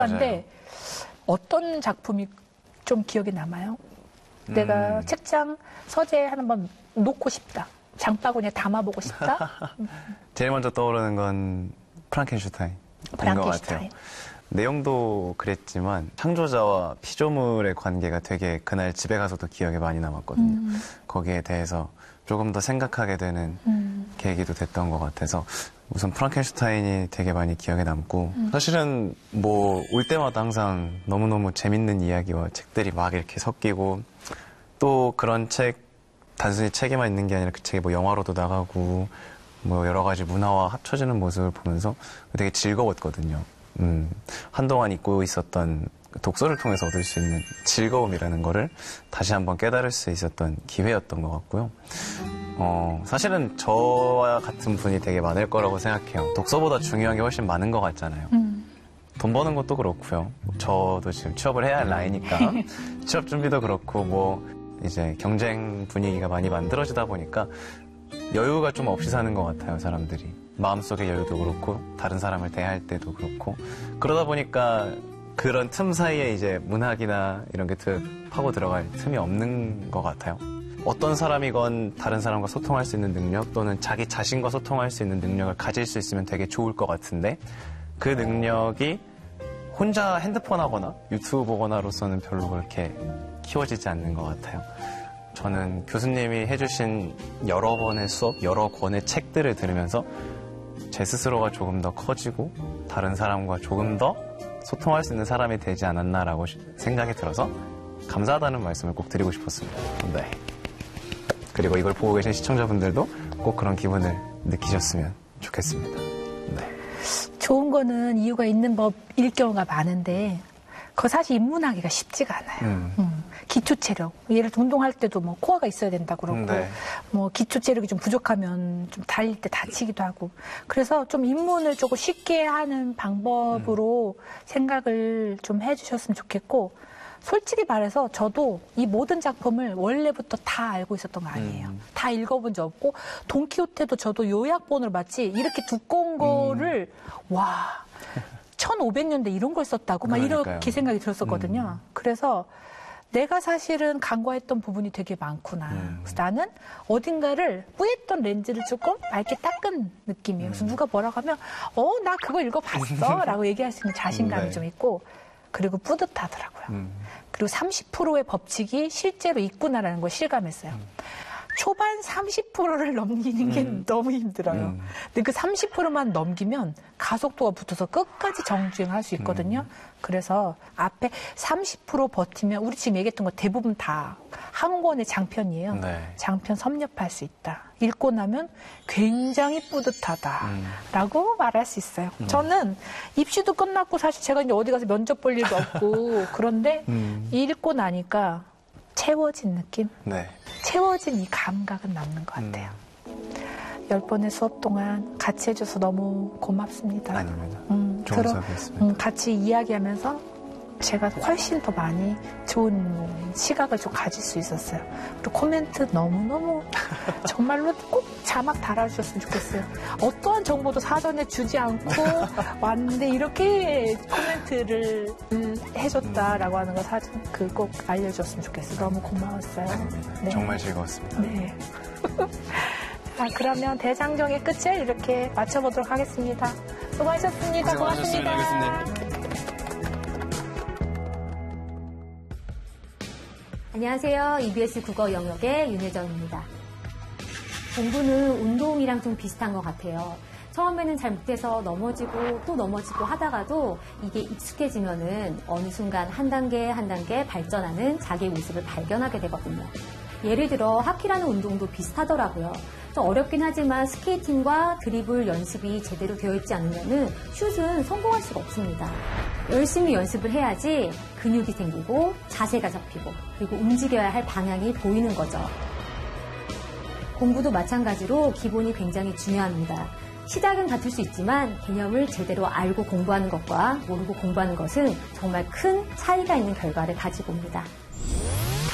근데 어떤 작품이 좀 기억에 남아요? 내가 책장 서재에 한번 놓고 싶다. 장바구니에 담아보고 싶다. 제일 먼저 떠오르는 건 프랑켄슈타인인 것 같아요. 내용도 그랬지만 창조자와 피조물의 관계가 되게 그날 집에 가서도 기억에 많이 남았거든요. 거기에 대해서 조금 더 생각하게 되는 계기도 됐던 것 같아서 우선 프랑켄슈타인이 되게 많이 기억에 남고 사실은 뭐 올 때마다 항상 너무너무 재밌는 이야기와 책들이 막 이렇게 섞이고 또 그런 책 단순히 책에만 있는 게 아니라 그 책이 뭐 영화로도 나가고 뭐 여러 가지 문화와 합쳐지는 모습을 보면서 되게 즐거웠거든요. 한동안 잊고 있었던 독서를 통해서 얻을 수 있는 즐거움이라는 거를 다시 한번 깨달을 수 있었던 기회였던 것 같고요. 사실은 저와 같은 분이 되게 많을 거라고 생각해요. 독서보다 중요한 게 훨씬 많은 것 같잖아요. 돈 버는 것도 그렇고요. 저도 지금 취업을 해야 할 나이니까 취업 준비도 그렇고 뭐 이제 경쟁 분위기가 많이 만들어지다 보니까 여유가 좀 없이 사는 것 같아요, 사람들이. 마음속의 여유도 그렇고 다른 사람을 대할 때도 그렇고 그러다 보니까 그런 틈 사이에 이제 문학이나 이런 게 파고 들어갈 틈이 없는 것 같아요. 어떤 사람이건 다른 사람과 소통할 수 있는 능력 또는 자기 자신과 소통할 수 있는 능력을 가질 수 있으면 되게 좋을 것 같은데 그 능력이 혼자 핸드폰 하거나 유튜브 보거나로서는 별로 그렇게 키워지지 않는 것 같아요. 저는 교수님이 해주신 여러 번의 수업, 여러 권의 책들을 들으면서 제 스스로가 조금 더 커지고 다른 사람과 조금 더 소통할 수 있는 사람이 되지 않았나라고 생각이 들어서 감사하다는 말씀을 꼭 드리고 싶었습니다. 네. 그리고 이걸 보고 계신 시청자분들도 꼭 그런 기분을 느끼셨으면 좋겠습니다. 네. 좋은 거는 이유가 있는 법일 경우가 많은데 그거 사실 입문하기가 쉽지가 않아요. 기초 체력. 예를 들어 운동할 때도 뭐 코어가 있어야 된다 그러고 네. 뭐 기초 체력이 좀 부족하면 좀 달릴 때 다치기도 하고 그래서 좀 입문을 조금 쉽게 하는 방법으로 생각을 좀 해주셨으면 좋겠고 솔직히 말해서 저도 이 모든 작품을 원래부터 다 알고 있었던 거 아니에요. 다 읽어본 적 없고 돈키호테도 저도 요약본으로 봤지 이렇게 두꺼운 거를 와 1500년대 이런 걸 썼다고 막 이렇게 생각이 들었었거든요. 그래서 내가 사실은 간과했던 부분이 되게 많구나. 그래서 나는 어딘가를 뿌였던 렌즈를 조금 맑게 닦은 느낌이에요. 그래서 누가 뭐라고 하면 나 그거 읽어봤어 라고 얘기할 수 있는 자신감이 네. 좀 있고 그리고 뿌듯하더라고요. 그리고 30%의 법칙이 실제로 있구나라는 걸 실감했어요. 초반 30%를 넘기는 게 너무 힘들어요. 근데 그 30%만 넘기면 가속도가 붙어서 끝까지 정주행할 수 있거든요. 그래서 앞에 30% 버티면 우리 지금 얘기했던 거 대부분 다 한 권의 장편이에요. 네. 장편 섭렵할 수 있다. 읽고 나면 굉장히 뿌듯하다라고 말할 수 있어요. 저는 입시도 끝났고 사실 제가 이제 어디 가서 면접 볼 일도 없고 그런데 읽고 나니까 채워진 느낌? 네. 채워진 이 감각은 남는 것 같아요. 10번의 수업 동안 같이 해줘서 너무 고맙습니다. 아닙니다. 좋은 수업이었습니다. 같이 이야기하면서 제가 훨씬 더 많이 좋은 시각을 좀 가질 수 있었어요. 그리고 코멘트 너무너무 정말로 꼭 자막 달아주셨으면 좋겠어요. 어떠한 정보도 사전에 주지 않고 왔는데 이렇게 코멘트를 해줬다라고 하는 거 사전 꼭 알려줬으면 좋겠어요. 너무 고마웠어요. 아닙니다. 네. 정말 즐거웠습니다. 네. 자, 그러면 대장정의 끝을 이렇게 맞춰보도록 하겠습니다. 수고하셨습니다. 고맙습니다. 알겠습니다. 안녕하세요. EBS 국어 영역의 윤혜정입니다. 공부는 운동이랑 좀 비슷한 것 같아요. 처음에는 잘 못해서 넘어지고 또 넘어지고 하다가도 이게 익숙해지면은 어느 순간 한 단계 한 단계 발전하는 자기의 모습을 발견하게 되거든요. 예를 들어 하키라는 운동도 비슷하더라고요. 좀 어렵긴 하지만 스케이팅과 드리블 연습이 제대로 되어 있지 않으면은 슛은 성공할 수가 없습니다. 열심히 연습을 해야지 근육이 생기고 자세가 잡히고 그리고 움직여야 할 방향이 보이는 거죠. 공부도 마찬가지로 기본이 굉장히 중요합니다. 시작은 같을 수 있지만 개념을 제대로 알고 공부하는 것과 모르고 공부하는 것은 정말 큰 차이가 있는 결과를 가지고 옵니다.